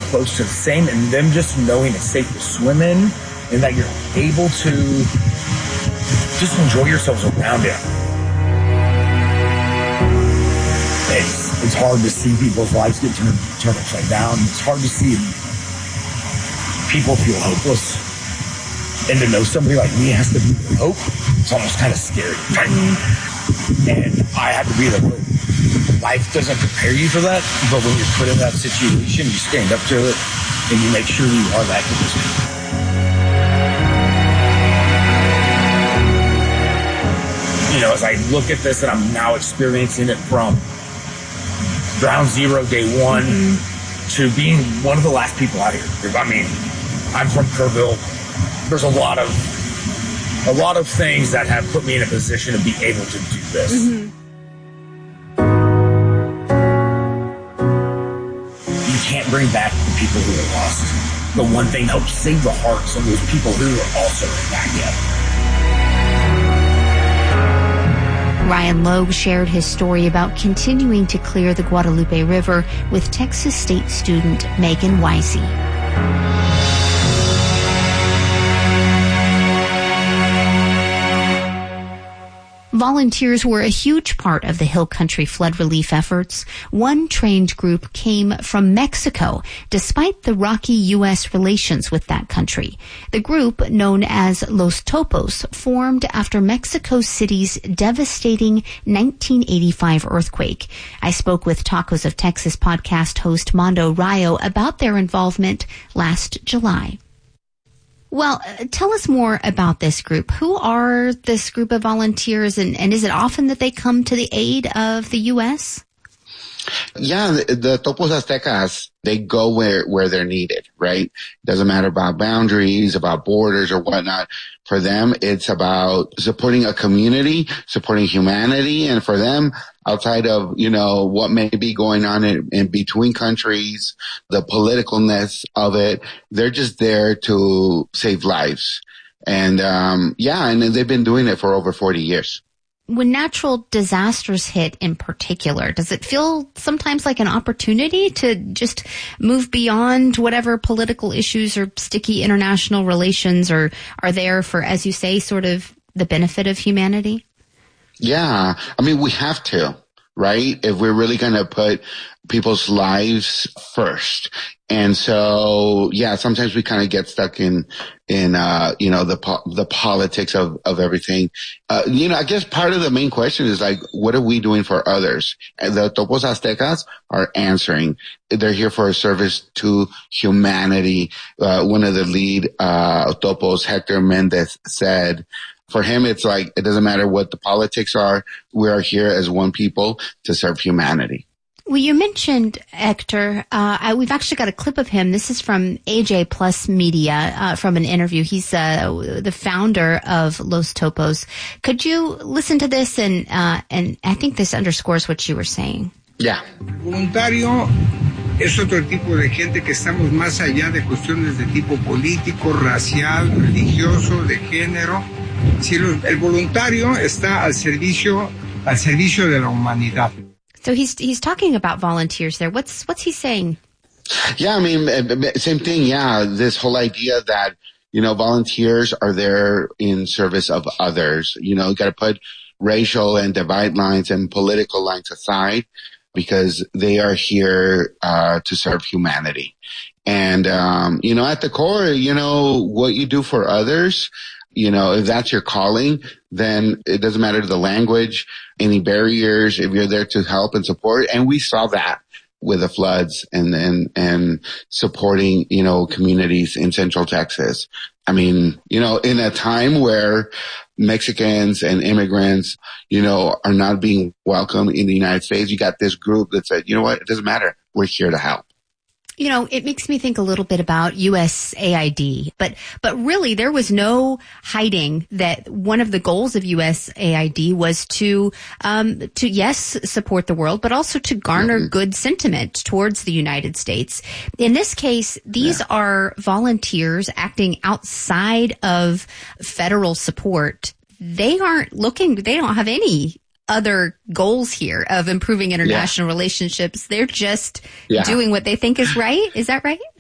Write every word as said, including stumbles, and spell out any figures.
close to the same, and them just knowing it's safe to swim in and that you're able to just enjoy yourselves around it. It's, it's hard to see people's lives get turned, turned upside down. It's hard to see people feel hopeless. And to know somebody like me has to be the hope, it's almost kind of scary. Right? And I have to be the hope. Life doesn't prepare you for that, but when you're put in that situation, you stand up to it and you make sure you are that person. You know, as I look at this and I'm now experiencing it from ground zero, day one, mm-hmm. to being one of the last people out here. I mean, I'm from Kerrville. There's a lot of a lot of things that have put me in a position to be able to do this. Mm-hmm. You can't bring back the people who are lost. The one thing helps save the hearts of those people who are also back yet. Ryan Logue shared his story about continuing to clear the Guadalupe River with Texas State student Megan Wisey. Volunteers were a huge part of the Hill Country flood relief efforts. One trained group came from Mexico, despite the rocky U S relations with that country. The group, known as Los Topos, formed after Mexico City's devastating nineteen eighty-five earthquake. I spoke with Tacos of Texas podcast host Mondo Rayo about their involvement last July. Well, uh, tell us more about this group. Who are this group of volunteers, and, and is it often that they come to the aid of the U S? Yeah, the, the Topos Aztecas, they go where, where they're needed, right? Doesn't matter about boundaries, about borders or whatnot. For them, it's about supporting a community, supporting humanity. And for them, outside of, you know, what may be going on in, in between countries, the politicalness of it, they're just there to save lives. And, um, yeah, and they've been doing it for over forty years. When natural disasters hit in particular, does it feel sometimes like an opportunity to just move beyond whatever political issues or sticky international relations are, are there for, as you say, sort of the benefit of humanity? Yeah. I mean, we have to, right? If we're really going to put people's lives first. And so, yeah, sometimes we kind of get stuck in, in, uh, you know, the, po- the politics of, of everything. Uh, you know, I guess part of the main question is like, what are we doing for others? And the Topos Aztecas are answering. They're here for a service to humanity. Uh, one of the lead, uh, Topos, Hector Mendez, said, for him, it's like, it doesn't matter what the politics are. We are here as one people to serve humanity. Well, you mentioned Hector. Uh, I, we've actually got a clip of him. This is from A J Plus Media, uh, from an interview. He's uh, the founder of Los Topos. Could you listen to this? And uh, and I think this underscores what you were saying. Yeah. Voluntario es otro tipo de gente que estamos más allá de cuestiones de tipo político, racial, religioso, de género. Si el voluntario está al servicio, al servicio de la humanidad. So he's he's talking about volunteers there. What's what's he saying? Yeah, I mean, same thing. Yeah, this whole idea that, you know, volunteers are there in service of others. You know, you got to put racial and divide lines and political lines aside because they are here uh to serve humanity. And um, you know, at the core, you know, what you do for others. You know, if that's your calling, then it doesn't matter the language, any barriers, if you're there to help and support. And we saw that with the floods and, and, and supporting, you know, communities in Central Texas. I mean, you know, in a time where Mexicans and immigrants, you know, are not being welcome in the United States, you got this group that said, you know what, it doesn't matter. We're here to help. You know, it makes me think a little bit about U S A I D, but, but really there was no hiding that one of the goals of U S A I D was to, um, to, yes, support the world, but also to garner mm-hmm. good sentiment towards the United States. In this case, these yeah. are volunteers acting outside of federal support. They aren't looking, they don't have any other goals here of improving international yeah. relationships. They're just yeah. doing what they think is right. Is that right?